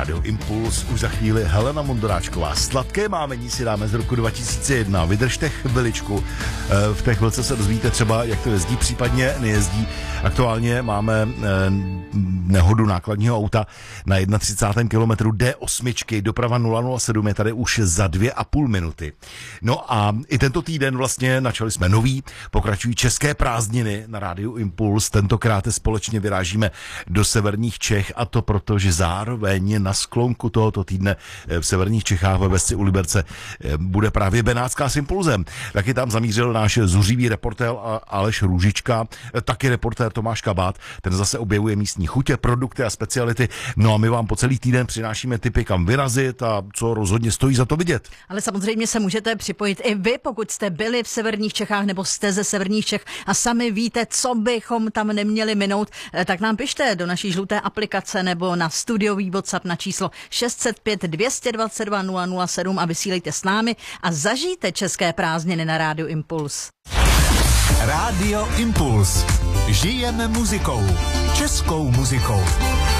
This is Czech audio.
Rádio Impuls už za chvíli Helena Mondoráčková. Sladké mámení si dáme z roku 2001. Vydržte chviličku. V té chvilce se dozvíte třeba, jak to jezdí, případně nejezdí. Aktuálně máme nehodu nákladního auta na 31. kilometru D8. Doprava 007 je tady už za 2,5 minuty. No a i tento týden vlastně načali jsme nový, pokračují české prázdniny na Rádiu Impuls. Tentokrát společně vyrážíme do severních Čech, a to proto, že zároveň na sklonku tohoto týdne v severních Čechách ve Vesci u Liberce bude právě Benátská s Impulzem. Taky tam zamířil náš zuřivý reportér Aleš Růžička, taky reportér Tomáš Kabát, ten zase objevuje místní chutě, produkty a speciality. No a my vám po celý týden přinášíme tipy, kam vyrazit a co rozhodně stojí za to vidět. Ale samozřejmě se můžete připojit i vy, pokud jste byli v severních Čechách nebo jste ze severních Čech a sami víte, co bychom tam neměli minout, tak nám pište do naší žluté aplikace nebo na studiový WhatsApp na číslo 605 222 007 a vysílejte s námi a zažijte české prázdniny na Rádiu Impuls. Rádio Impuls. Žijeme muzikou. Českou muzikou.